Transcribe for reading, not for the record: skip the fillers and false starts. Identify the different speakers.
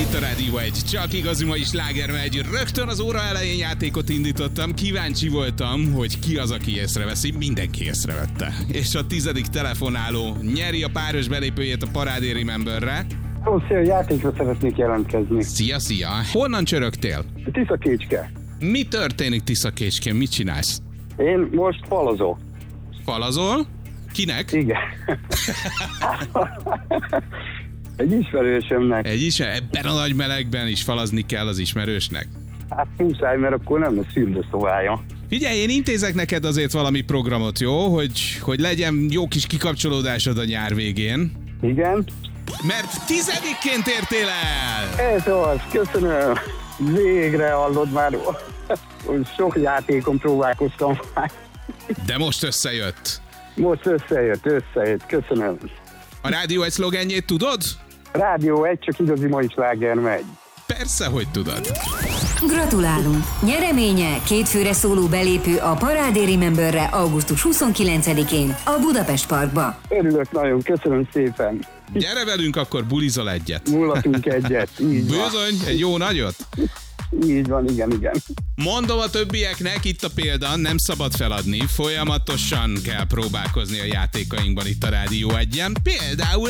Speaker 1: itt a Rádió 1. Csak igazi mai sláger megy. Rögtön az óra elején játékot indítottam. Kíváncsi voltam, hogy ki az, aki észreveszi. Mindenki észrevette. És a 10. telefonáló nyeri a páros belépőjét a Parádé Rememberre.
Speaker 2: Szia, játékra szeretnék jelentkezni.
Speaker 1: Szia! Honnan csörögtél?
Speaker 2: Tiszakécske.
Speaker 1: Mi történik Tiszakécskén? Mit csinálsz?
Speaker 2: Én most falazok.
Speaker 1: Falazol? Kinek?
Speaker 2: Igen. Egy ismerősömnek.
Speaker 1: Ebben a nagy melegben is falazni kell az ismerősnek?
Speaker 2: Hát muszáj, mert akkor nem lesz fürdőszobája.
Speaker 1: Figyelj, én intézek neked azért valami programot, jó? Hogy legyen jó kis kikapcsolódásod a nyár végén.
Speaker 2: Igen?
Speaker 1: Mert 10-ként értél el!
Speaker 2: Ez az, köszönöm. Végre hallod már. Sok játékon próbálkoztam már.
Speaker 1: De most összejött.
Speaker 2: Most összejött, köszönöm.
Speaker 1: A Rádió 1 szlogenjét tudod?
Speaker 2: Rádió 1, csak igazi mai sláger megy.
Speaker 1: Persze, hogy tudod.
Speaker 3: Gratulálunk! Nyereménye 2 főre szóló belépő a Parádé Rememberre augusztus 29-én a Budapest Parkba.
Speaker 2: Örülök nagyon, köszönöm szépen.
Speaker 1: Gyere velünk, akkor bulizol egyet.
Speaker 2: Mullatunk egyet, így van.
Speaker 1: Bizony, egy jó nagyot.
Speaker 2: Így van, igen.
Speaker 1: Mondom a többieknek, itt a példa, nem szabad feladni, folyamatosan kell próbálkozni a játékainkban itt a Rádió 1-en. Például